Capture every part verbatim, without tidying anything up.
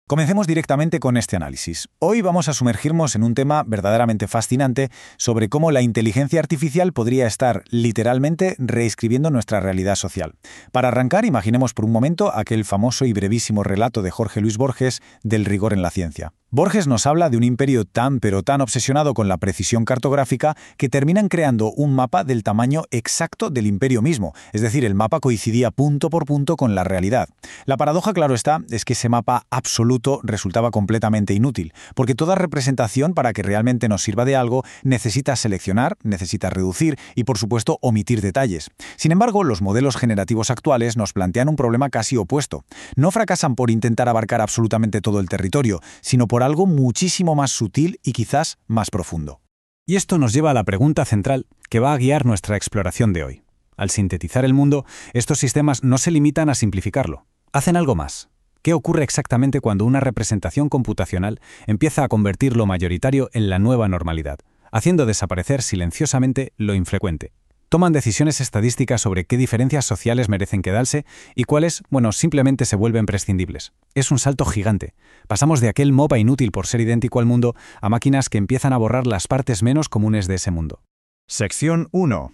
Comencemos directamente con este análisis. Hoy vamos a sumergirnos en un tema verdaderamente fascinante sobre cómo la inteligencia artificial podría estar literalmente reescribiendo nuestra realidad social. Para arrancar, imaginemos por un momento aquel famoso y brevísimo relato de Jorge Luis Borges del rigor en la ciencia. Borges nos habla de un imperio tan pero tan obsesionado con la precisión cartográfica que terminan creando un mapa del tamaño exacto del imperio mismo, es decir, el mapa coincidía punto por punto con la realidad. La paradoja, claro está, es que ese mapa absoluto resultaba completamente inútil, porque toda representación para que realmente nos sirva de algo necesita seleccionar, necesita reducir y, por supuesto, omitir detalles. Sin embargo, los modelos generativos actuales nos plantean un problema casi opuesto. No fracasan por intentar abarcar absolutamente todo el territorio, sino por algo muchísimo más sutil y quizás más profundo. Y esto nos lleva a la pregunta central que va a guiar nuestra exploración de hoy. Al sintetizar el mundo, estos sistemas no se limitan a simplificarlo. Hacen algo más. ¿Qué ocurre exactamente cuando una representación computacional empieza a convertir lo mayoritario en la nueva normalidad, haciendo desaparecer silenciosamente lo infrecuente? Toman decisiones estadísticas sobre qué diferencias sociales merecen quedarse y cuáles, bueno, simplemente se vuelven prescindibles. Es un salto gigante. Pasamos de aquel mapa inútil por ser idéntico al mundo a máquinas que empiezan a borrar las partes menos comunes de ese mundo. Sección uno.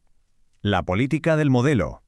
La política del modelo.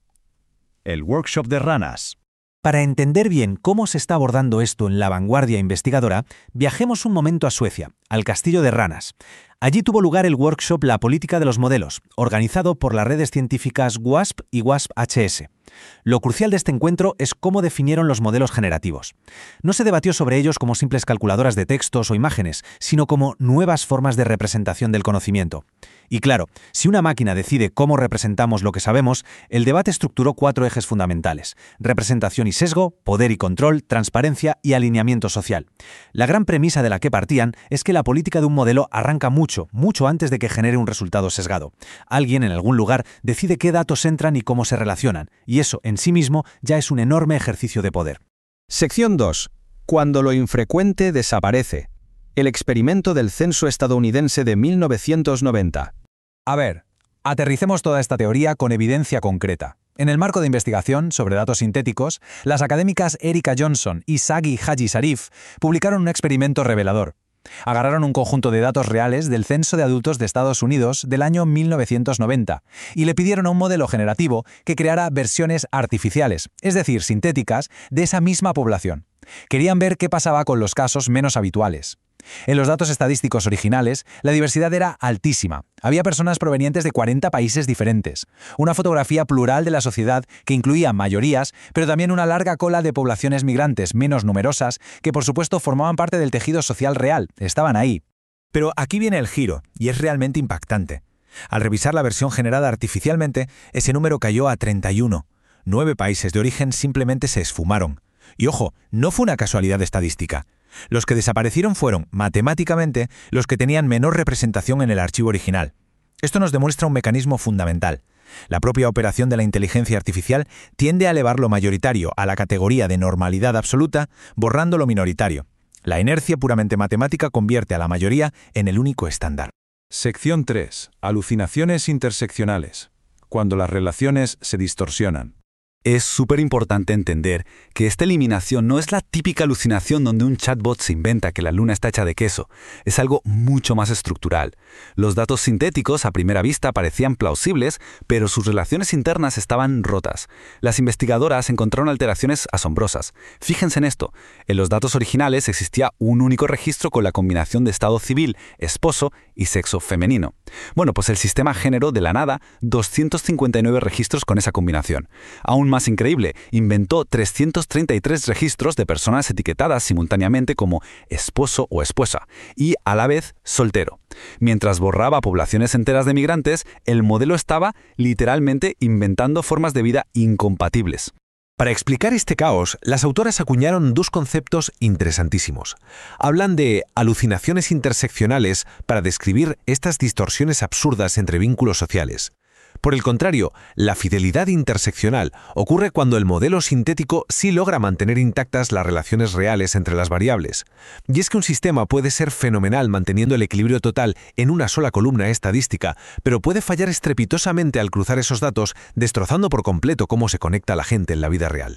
El workshop de ranas. Para entender bien cómo se está abordando esto en la vanguardia investigadora, viajemos un momento a Suecia, al castillo de ranas. Allí tuvo lugar el workshop La política de los modelos, organizado por las redes científicas WASP y WASP-H S. Lo crucial de este encuentro es cómo definieron los modelos generativos. No se debatió sobre ellos como simples calculadoras de textos o imágenes, sino como nuevas formas de representación del conocimiento. Y claro, si una máquina decide cómo representamos lo que sabemos, el debate estructuró cuatro ejes fundamentales: representación y sesgo, poder y control, transparencia y alineamiento social. La gran premisa de la que partían es que la política de un modelo arranca mucho, mucho antes de que genere un resultado sesgado. Alguien en algún lugar decide qué datos entran y cómo se relacionan, y eso en sí mismo ya es un enorme ejercicio de poder. Sección dos. Cuando lo infrecuente desaparece. El experimento del censo estadounidense de mil novecientos noventa. A ver, aterricemos toda esta teoría con evidencia concreta. En el marco de investigación sobre datos sintéticos, las académicas Erika Johnson y Sagi Haji Sharif publicaron un experimento revelador. Agarraron un conjunto de datos reales del censo de adultos de Estados Unidos del año mil novecientos noventa y le pidieron a un modelo generativo que creara versiones artificiales, es decir, sintéticas, de esa misma población. Querían ver qué pasaba con los casos menos habituales. En los datos estadísticos originales, la diversidad era altísima. Había personas provenientes de cuarenta países diferentes. Una fotografía plural de la sociedad que incluía mayorías, pero también una larga cola de poblaciones migrantes menos numerosas que, por supuesto, formaban parte del tejido social real. Estaban ahí. Pero aquí viene el giro, y es realmente impactante. Al revisar la versión generada artificialmente, ese número cayó a treinta y uno. Nueve países de origen simplemente se esfumaron. Y ojo, no fue una casualidad estadística. Los que desaparecieron fueron, matemáticamente, los que tenían menor representación en el archivo original. Esto nos demuestra un mecanismo fundamental. La propia operación de la inteligencia artificial tiende a elevar lo mayoritario a la categoría de normalidad absoluta, borrando lo minoritario. La inercia puramente matemática convierte a la mayoría en el único estándar. Sección tres. Alucinaciones interseccionales. Cuando las relaciones se distorsionan. Es súper importante entender que esta eliminación no es la típica alucinación donde un chatbot se inventa que la luna está hecha de queso. Es algo mucho más estructural. Los datos sintéticos a primera vista parecían plausibles, pero sus relaciones internas estaban rotas. Las investigadoras encontraron alteraciones asombrosas. Fíjense en esto. En los datos originales existía un único registro con la combinación de estado civil, esposo y sexo femenino. Bueno, pues el sistema generó de la nada doscientos cincuenta y nueve registros con esa combinación. Aún más increíble, inventó trescientos treinta y tres registros de personas etiquetadas simultáneamente como esposo o esposa y a la vez soltero. Mientras borraba poblaciones enteras de migrantes, el modelo estaba literalmente inventando formas de vida incompatibles. Para explicar este caos, las autoras acuñaron dos conceptos interesantísimos. Hablan de alucinaciones interseccionales para describir estas distorsiones absurdas entre vínculos sociales. Por el contrario, la fidelidad interseccional ocurre cuando el modelo sintético sí logra mantener intactas las relaciones reales entre las variables. Y es que un sistema puede ser fenomenal manteniendo el equilibrio total en una sola columna estadística, pero puede fallar estrepitosamente al cruzar esos datos, destrozando por completo cómo se conecta la gente en la vida real.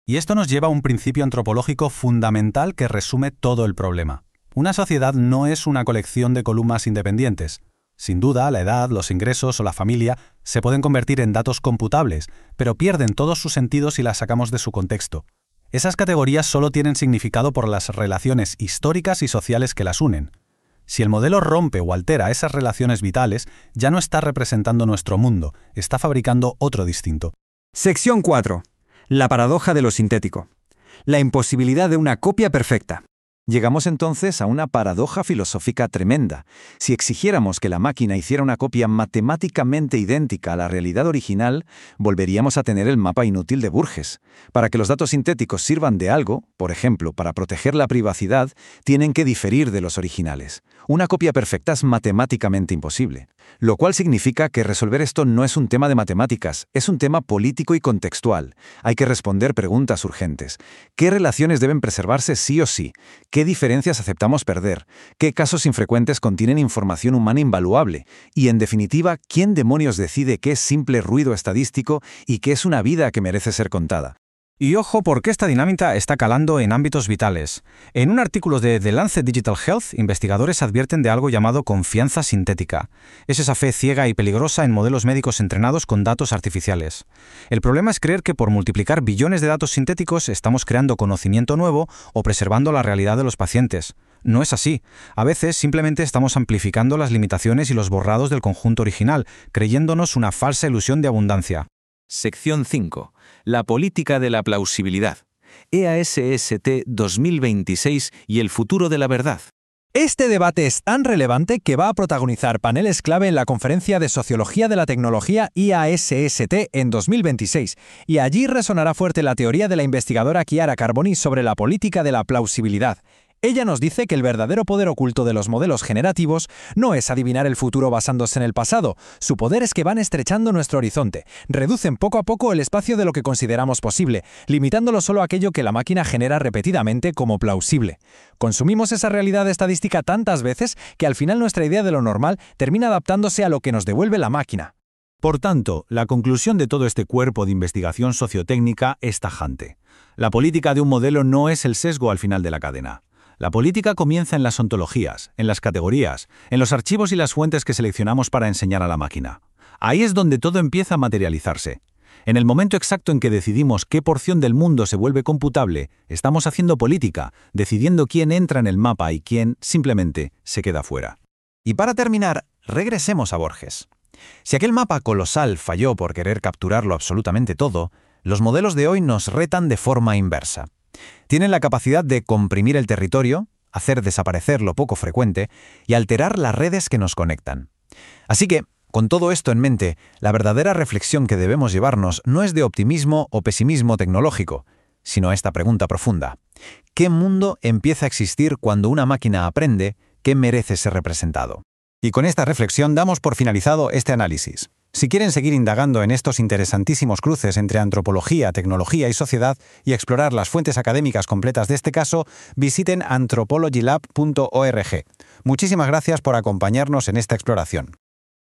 Y esto nos lleva a un principio antropológico fundamental que resume todo el problema. Una sociedad no es una colección de columnas independientes. Sin duda, la edad, los ingresos o la familia se pueden convertir en datos computables, pero pierden todos sus sentidos si las sacamos de su contexto. Esas categorías solo tienen significado por las relaciones históricas y sociales que las unen. Si el modelo rompe o altera esas relaciones vitales, ya no está representando nuestro mundo, está fabricando otro distinto. Sección cuatro. La paradoja de lo sintético. La imposibilidad de una copia perfecta. Llegamos entonces a una paradoja filosófica tremenda. Si exigiéramos que la máquina hiciera una copia matemáticamente idéntica a la realidad original, volveríamos a tener el mapa inútil de Burgess. Para que los datos sintéticos sirvan de algo, por ejemplo, para proteger la privacidad, tienen que diferir de los originales. Una copia perfecta es matemáticamente imposible, lo cual significa que resolver esto no es un tema de matemáticas, es un tema político y contextual. Hay que responder preguntas urgentes. ¿Qué relaciones deben preservarse sí o sí? ¿Qué diferencias aceptamos perder? ¿Qué casos infrecuentes contienen información humana invaluable? Y, en definitiva, ¿quién demonios decide qué es simple ruido estadístico y qué es una vida que merece ser contada? Y ojo porque esta dinámica está calando en ámbitos vitales. En un artículo de The Lancet Digital Health, investigadores advierten de algo llamado confianza sintética. Es esa fe ciega y peligrosa en modelos médicos entrenados con datos artificiales. El problema es creer que por multiplicar billones de datos sintéticos estamos creando conocimiento nuevo o preservando la realidad de los pacientes. No es así. A veces simplemente estamos amplificando las limitaciones y los borrados del conjunto original, creyéndonos una falsa ilusión de abundancia. Sección cinco. La política de la plausibilidad. E A S S T dos mil veintiséis y el futuro de la verdad. Este debate es tan relevante que va a protagonizar paneles clave en la Conferencia de Sociología de la Tecnología I A S S T en dos mil veintiséis, y allí resonará fuerte la teoría de la investigadora Chiara Carboni sobre la política de la plausibilidad. Ella nos dice que el verdadero poder oculto de los modelos generativos no es adivinar el futuro basándose en el pasado. Su poder es que van estrechando nuestro horizonte, reducen poco a poco el espacio de lo que consideramos posible, limitándolo solo a aquello que la máquina genera repetidamente como plausible. Consumimos esa realidad estadística tantas veces que al final nuestra idea de lo normal termina adaptándose a lo que nos devuelve la máquina. Por tanto, la conclusión de todo este cuerpo de investigación sociotécnica es tajante. La política de un modelo no es el sesgo al final de la cadena. La política comienza en las ontologías, en las categorías, en los archivos y las fuentes que seleccionamos para enseñar a la máquina. Ahí es donde todo empieza a materializarse. En el momento exacto en que decidimos qué porción del mundo se vuelve computable, estamos haciendo política, decidiendo quién entra en el mapa y quién simplemente se queda fuera. Y para terminar, regresemos a Borges. Si aquel mapa colosal falló por querer capturarlo absolutamente todo, los modelos de hoy nos retan de forma inversa. Tienen la capacidad de comprimir el territorio, hacer desaparecer lo poco frecuente y alterar las redes que nos conectan. Así que, con todo esto en mente, la verdadera reflexión que debemos llevarnos no es de optimismo o pesimismo tecnológico, sino esta pregunta profunda. ¿Qué mundo empieza a existir cuando una máquina aprende que merece ser representado? Y con esta reflexión damos por finalizado este análisis. Si quieren seguir indagando en estos interesantísimos cruces entre antropología, tecnología y sociedad y explorar las fuentes académicas completas de este caso, visiten anthropologylab punto org. Muchísimas gracias por acompañarnos en esta exploración.